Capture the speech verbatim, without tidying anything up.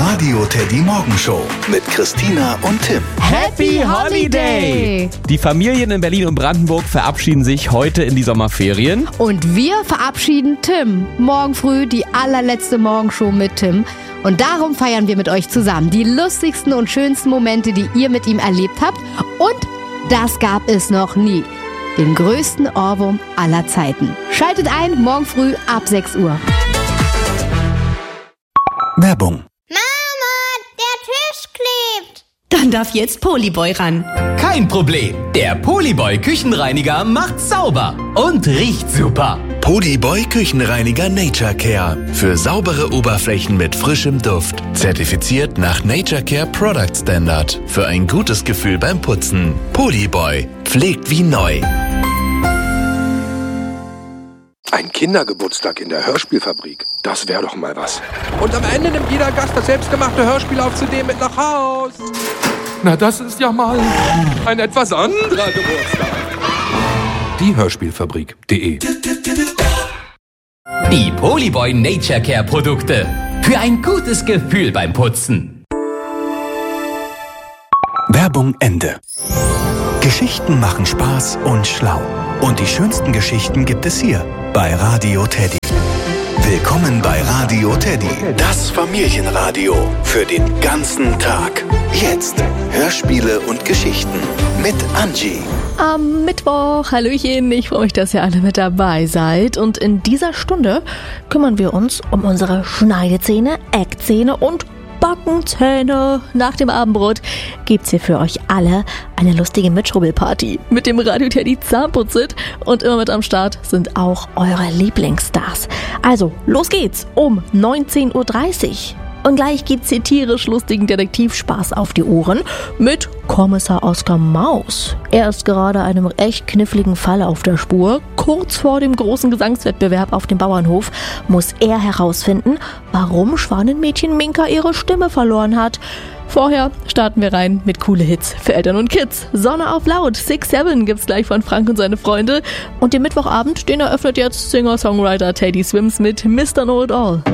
Radio Teddy Morgenshow mit Christina und Tim. Happy Holiday! Die Familien in Berlin und Brandenburg verabschieden sich heute in die Sommerferien. Und wir verabschieden Tim. Morgen früh die allerletzte Morgenshow mit Tim. Und darum feiern wir mit euch zusammen die lustigsten und schönsten Momente, die ihr mit ihm erlebt habt. Und das gab es noch nie. Den größten Ohrwurm aller Zeiten. Schaltet ein, morgen früh ab sechs Uhr. Werbung. Mama, der Tisch klebt. Dann darf jetzt Polyboy ran. Kein Problem. Der Polyboy Küchenreiniger macht sauber und riecht super. Polyboy Küchenreiniger Nature Care. Für saubere Oberflächen mit frischem Duft. Zertifiziert nach Nature Care Product Standard. Für ein gutes Gefühl beim Putzen. Polyboy. Pflegt wie neu. Ein Kindergeburtstag in der Hörspielfabrik. Das wäre doch mal was. Und am Ende nimmt jeder Gast das selbstgemachte Hörspiel auf C D mit nach Haus. Na, das ist ja mal ein etwas anderer Geburtstag. Die Hörspielfabrik punkt de Die Polyboy Nature Care Produkte. Für ein gutes Gefühl beim Putzen. Werbung Ende. Geschichten machen Spaß und schlau. Und die schönsten Geschichten gibt es hier bei Radio Teddy. Willkommen bei Radio Teddy, das Familienradio für den ganzen Tag. Jetzt Hörspiele und Geschichten mit Angie. Am Mittwoch, Hallöchen, ich freue mich, dass ihr alle mit dabei seid. Und in dieser Stunde kümmern wir uns um unsere Schneidezähne, Eckzähne und Backenzähne. Nach dem Abendbrot gibt's hier für euch alle eine lustige Mitschrubbelparty mit dem Radio Teddy Zahnputzit. Und immer mit am Start sind auch eure Lieblingsstars. Also, los geht's um neunzehn Uhr dreißig. Und gleich gibt's hier tierisch lustigen Detektivspaß auf die Ohren mit Kommissar Oskar Maus. Er ist gerade einem echt kniffligen Fall auf der Spur. Kurz vor dem großen Gesangswettbewerb auf dem Bauernhof muss er herausfinden, warum Schwanenmädchen Minka ihre Stimme verloren hat. Vorher starten wir rein mit coole Hits für Eltern und Kids. Sonne auf laut, six seven gibt's gleich von Frank und seine Freunde. Und den Mittwochabend, den eröffnet jetzt Singer-Songwriter Teddy Swims mit Mister Know It All.